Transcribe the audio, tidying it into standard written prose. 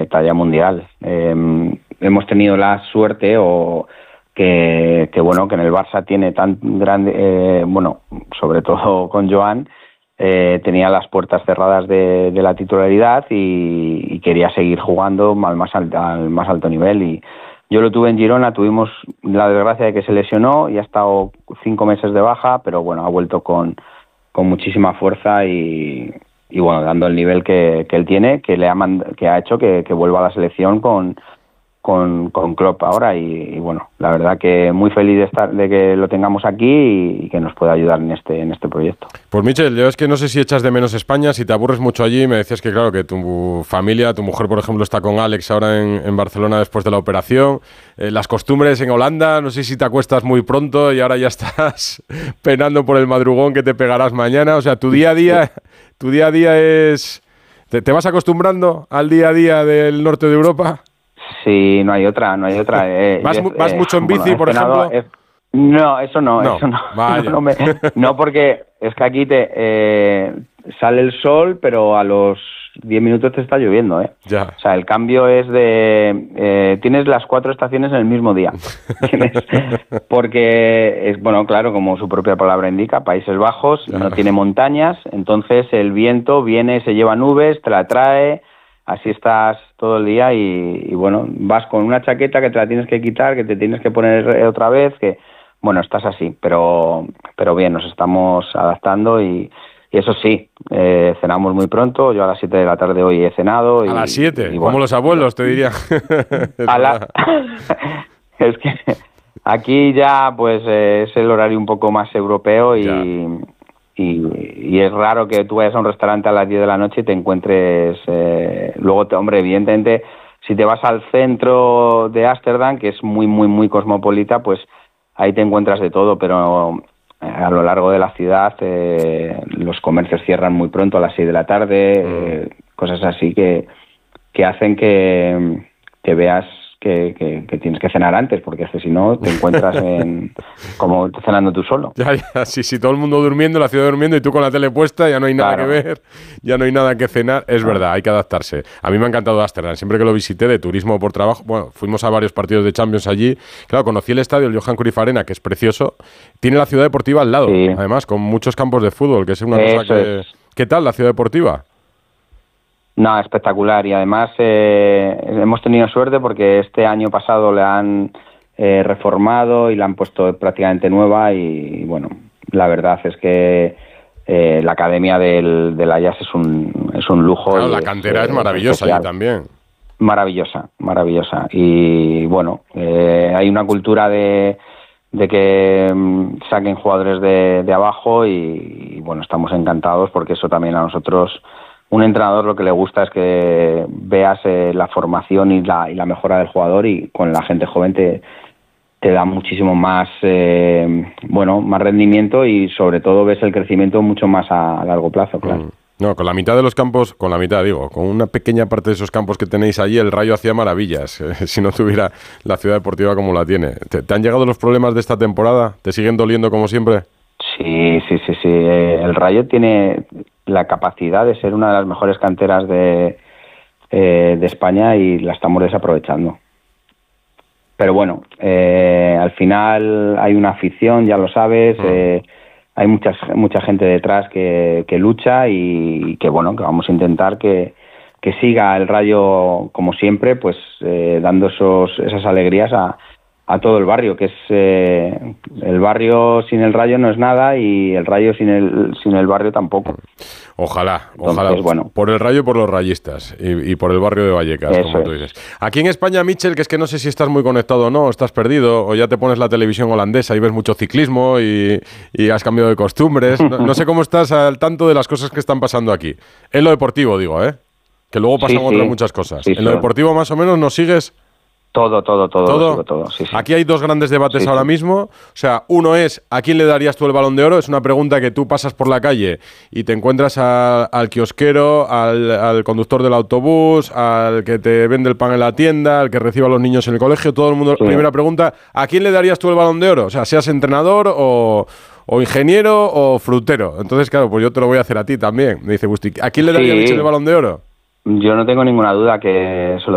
talla mundial. Hemos tenido la suerte que en el Barça tiene tan grande, sobre todo con Joan, tenía las puertas cerradas de la titularidad y quería seguir jugando al más alto nivel. Y yo lo tuve en Girona, tuvimos la desgracia de que se lesionó y ha estado 5 meses de baja, pero bueno, ha vuelto con muchísima fuerza y dando el nivel que él tiene, que ha hecho que vuelva a la selección con Klopp ahora y la verdad que muy feliz de que lo tengamos aquí y que nos pueda ayudar en este proyecto. Pues Michel, yo es que no sé si echas de menos España, si te aburres mucho allí. Me decías que claro, que tu familia, tu mujer por ejemplo está con Alex ahora en Barcelona después de la operación. Las costumbres en Holanda, no sé si te acuestas muy pronto y ahora ya estás penando por el madrugón que te pegarás mañana. O sea, tu día a día es... ¿Te vas acostumbrando al día a día del norte de Europa? Sí, no hay otra. ¿Vas mucho en bici, por ejemplo? No, eso no. Vaya. No, porque es que aquí sale el sol, pero a los 10 minutos te está lloviendo, ¿eh? Ya. O sea, el cambio es tienes las 4 estaciones en el mismo día. Porque claro, como su propia palabra indica, Países Bajos, no tiene montañas, entonces el viento viene, se lleva nubes, te la trae. Así estás todo el día y vas con una chaqueta que te la tienes que quitar, que te tienes que poner otra vez, estás así, pero bien, nos estamos adaptando y eso sí, cenamos muy pronto, yo a las 7 de la tarde hoy he cenado. ¿A las 7? Como los abuelos, te diría. Es que aquí ya pues es el horario un poco más europeo y es raro que tú vayas a un restaurante a las 10 de la noche y te encuentres... evidentemente, si te vas al centro de Ámsterdam, que es muy, muy, muy cosmopolita, pues ahí te encuentras de todo, pero a lo largo de la ciudad los comercios cierran muy pronto a las 6 de la tarde, cosas así que hacen que veas que tienes que cenar antes, porque es que si no te encuentras como cenando tú solo. Ya, sí, todo el mundo durmiendo, la ciudad durmiendo y tú con la tele puesta, ya no hay nada que ver, ya no hay nada que cenar. Es verdad, hay que adaptarse. A mí me ha encantado Ámsterdam, siempre que lo visité de turismo o por trabajo, fuimos a varios partidos de Champions allí. Claro, conocí el estadio, el Johan Cruyff Arena, que es precioso. Tiene la ciudad deportiva al lado, además, con muchos campos de fútbol, que es una cosa que... ¿Qué tal la ciudad deportiva? No, espectacular, y además hemos tenido suerte porque este año pasado le han reformado y la han puesto prácticamente nueva y la verdad es que la academia del Ajax es un lujo. Claro, la cantera es maravillosa allí también. Maravillosa y hay una cultura de que saquen jugadores de abajo y estamos encantados porque eso también a nosotros... Un entrenador lo que le gusta es que veas la formación y la mejora del jugador y con la gente joven te da muchísimo más más rendimiento y sobre todo ves el crecimiento mucho más a largo plazo, claro. No, con la mitad de los campos, con una pequeña parte de esos campos que tenéis allí, el Rayo hacía maravillas, si no tuviera la ciudad deportiva como la tiene. ¿Te han llegado los problemas de esta temporada? ¿Te siguen doliendo como siempre? Sí. El Rayo tiene la capacidad de ser una de las mejores canteras de España y la estamos desaprovechando. Pero al final hay una afición, ya lo sabes, hay mucha gente detrás que lucha y que vamos a intentar que siga el Rayo como siempre, pues dando esas alegrías a todo el barrio, que es el barrio sin el Rayo no es nada y el Rayo sin el barrio tampoco. Ojalá. Entonces, por el Rayo, por los rayistas y por el barrio de Vallecas, eso como tú dices. Aquí en España, Michel, que es que no sé si estás muy conectado o no, estás perdido, o ya te pones la televisión holandesa y ves mucho ciclismo y has cambiado de costumbres. No sé cómo estás al tanto de las cosas que están pasando aquí. En lo deportivo, digo, que luego pasan otras muchas cosas. En lo deportivo, más o menos, ¿nos sigues? Todo. Sí. Aquí hay dos grandes debates ahora mismo. O sea, uno es, ¿a quién le darías tú el Balón de Oro? Es una pregunta que tú pasas por la calle y te encuentras al kiosquero, al conductor del autobús, al que te vende el pan en la tienda, al que recibe a los niños en el colegio. Todo el mundo, primera pregunta, ¿a quién le darías tú el Balón de Oro? O sea, seas entrenador o ingeniero o frutero. Entonces, claro, pues yo te lo voy a hacer a ti también. Me dice Busti, ¿a quién le daría Michel el Balón de Oro? Yo no tengo ninguna duda que se lo